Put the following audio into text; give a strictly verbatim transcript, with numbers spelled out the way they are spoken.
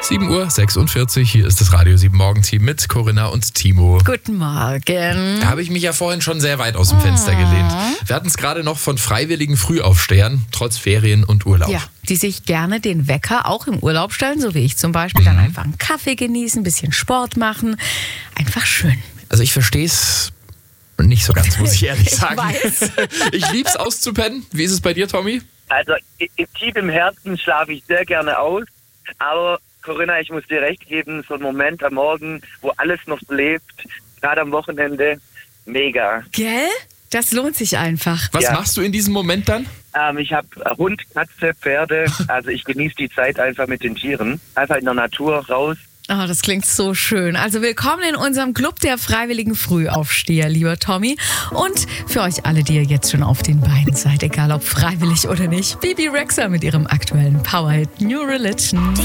sieben Uhr sechsundvierzig, hier ist das Radio sieben Morgenteam mit Corinna und Timo. Guten Morgen. Da habe ich mich ja vorhin schon sehr weit aus dem Fenster gelehnt. Wir hatten es gerade noch von freiwilligen Frühaufstehern, trotz Ferien und Urlaub. Ja, die sich gerne den Wecker auch im Urlaub stellen, so wie ich zum Beispiel. Dann einfach einen Kaffee genießen, ein bisschen Sport machen. Einfach schön. Also ich verstehe es nicht so ganz, muss ich ehrlich sagen. Ich weiß. Ich lieb's auszupennen. Wie ist es bei dir, Tommy? Also im tief im Herzen schlafe ich sehr gerne aus, aber Corinna, ich muss dir recht geben, so ein Moment am Morgen, wo alles noch lebt, gerade am Wochenende, mega. Gell? Das lohnt sich einfach. Was Ja. machst du in diesem Moment dann? Ähm, ich habe Hund, Katze, Pferde, also ich genieße die Zeit einfach mit den Tieren, einfach in der Natur raus. Oh, das klingt so schön. Also willkommen in unserem Club der freiwilligen Frühaufsteher, lieber Tommy. Und für euch alle, die ihr jetzt schon auf den Beinen seid, egal ob freiwillig oder nicht, Bibi Rexha mit ihrem aktuellen Powerhit New Religion.